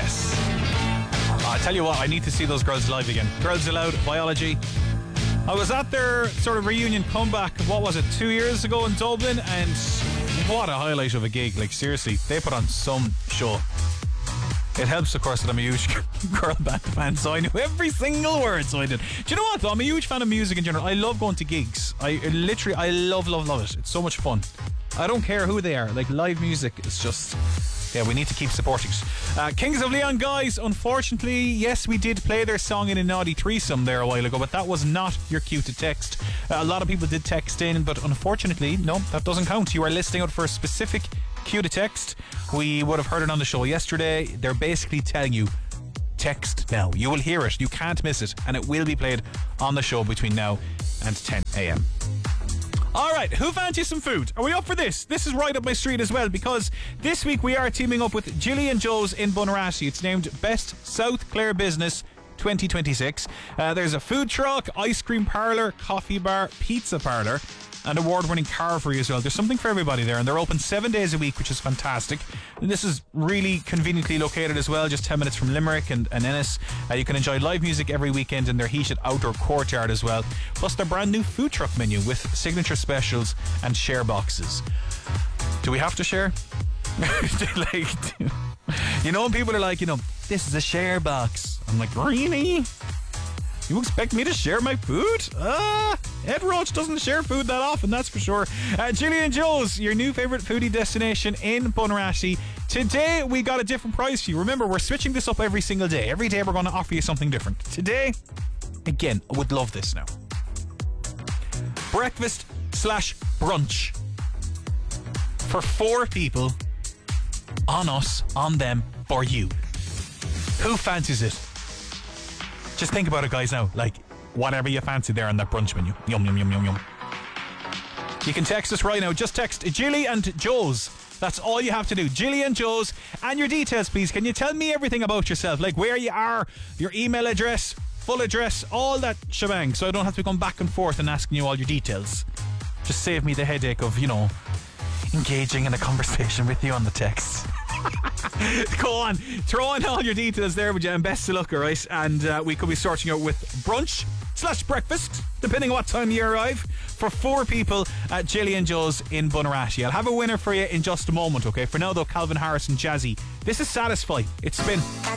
Yes. I tell you what, I need to see those girls live again. Girls Aloud, Biology. I was at their sort of reunion comeback, what was it, 2 years ago in Dublin, and what a highlight of a gig. Like, seriously, they put on some show. It helps, of course, that I'm a huge girl band fan, so I knew every single word, so I did. Do you know what, though? I'm a huge fan of music in general. I love going to gigs. I love it. It's so much fun. I don't care who they are. Like, live music is just... Yeah, we need to keep supporting it. Kings of Leon, guys, unfortunately, yes, we did play their song in a naughty threesome there a while ago, but that was not your cue to text. A lot of people did text in, but unfortunately, no, that doesn't count. You are listening out for a specific cue to text. We would have heard it on the show yesterday. They're basically telling you, text now. You will hear it. You can't miss it, and it will be played on the show between now and 10 a.m. Alright, who fancies some food? Are we up for this? This is right up my street as well, because this week we are teaming up with Gilly and Joe's in Bunratty. It's named Best South Clare Business 2026. There's a food truck, ice cream parlour, coffee bar, pizza parlour, and award-winning car for you as well. There's something for everybody there, and they're open 7 days a week, which is fantastic. And this is really conveniently located as well, just 10 minutes from Limerick and Ennis. You can enjoy live music every weekend in their heated outdoor courtyard as well, plus their brand new food truck menu with signature specials and share boxes. Do we have to share? Like, you know, when people are like, you know, this is a share box. I'm like, really? You expect me to share my food? Ed Roach doesn't share food that often, that's for sure. Gilly and Joe's, your new favourite foodie destination in Bunratty. Today we got a different price for you. Remember, we're switching this up every single day. Every day we're going to offer you something different. Today, again, I would love this now. Breakfast / brunch for 4 people, on us, on them, for you. Who fancies it? Just think about it, guys, now. Like, whatever you fancy there on that brunch menu. Yum, yum, yum, yum, yum. You can text us right now. Just text Gilly and Joe's. That's all you have to do. Gilly and Joe's. And your details, please. Can you tell me everything about yourself? Like where you are, your email address, full address, all that shebang, so I don't have to be going back and forth and asking you all your details. Just save me the headache of, you know, engaging in a conversation with you on the text. Go on, throw in all your details there, would you? And best of luck, alright? And we could be sorting out with brunch / breakfast, depending on what time you arrive, for 4 people at Gilly and Joe's in Bunratty. I'll have a winner for you in just a moment, okay? For now, though, Calvin Harris and Jazzy. This is Satisfy. It's Spin.